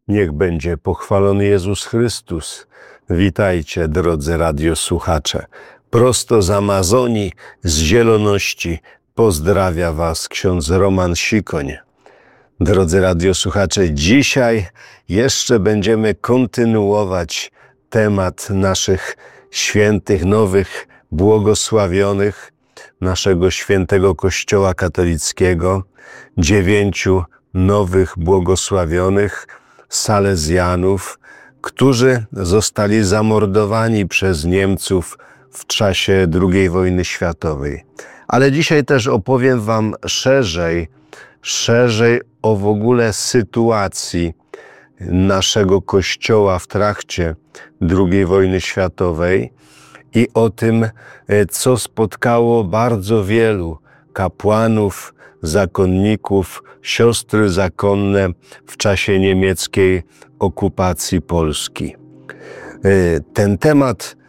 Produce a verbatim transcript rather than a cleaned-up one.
Niech będzie pochwalony Jezus Chrystus. Witajcie, drodzy radiosłuchacze. Prosto z Amazonii, z zieloności pozdrawia Was ksiądz Roman Sikoń. Drodzy radiosłuchacze, dzisiaj jeszcze będziemy kontynuować temat naszych świętych, nowych, błogosławionych, naszego świętego Kościoła katolickiego, dziewięciu nowych błogosławionych Salezjanów, którzy zostali zamordowani przez Niemców w czasie drugiej wojny światowej. Ale dzisiaj też opowiem Wam szerzej, szerzej o w ogóle sytuacji naszego Kościoła w trakcie drugiej wojny światowej i o tym, co spotkało bardzo wielu kapłanów, zakonników, siostry zakonne w czasie niemieckiej okupacji Polski. Ten temat